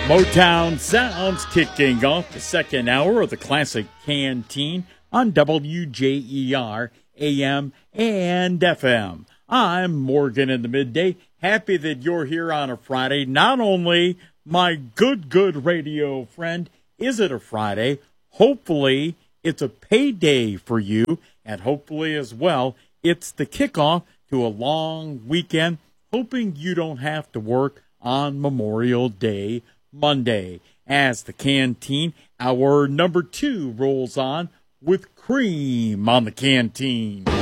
Motown Sounds kicking off the second hour of the Classic Canteen on WJER AM and FM. I'm Morgan in the midday. Happy that you're here on a Friday. Not only, my good radio friend, is it a Friday, hopefully it's a payday for you, and hopefully as well, it's the kickoff to a long weekend, hoping you don't have to work on Memorial Day Monday, as the Canteen, hour number 2 rolls on with Cream on the Canteen.